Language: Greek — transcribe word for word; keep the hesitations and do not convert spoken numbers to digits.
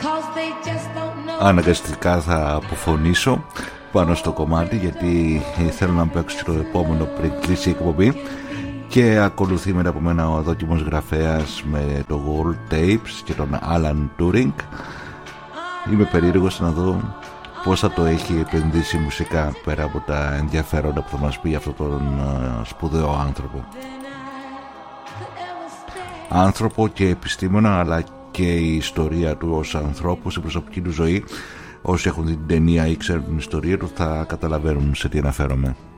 Αναγκαστικά θα αποφωνήσω πάνω στο κομμάτι, γιατί θέλω να παίξω το επόμενο πριν κλείσει η εκπομπή. Και ακολουθεί μετά από μένα ο δόκιμος γραφέας με το Gold Tapes και τον Alan Turing. Είμαι περίεργος να δω πώς θα το έχει επενδύσει μουσικά, πέρα από τα ενδιαφέροντα που θα μας πει αυτόν τον σπουδαίο άνθρωπο. Άνθρωπο και επιστήμονα, αλλά και η ιστορία του ως ανθρώπου, στην προσωπική του ζωή. Όσοι έχουν δει την ταινία ή ξέρουν την ιστορία του θα καταλαβαίνουν σε τι αναφέρομαι.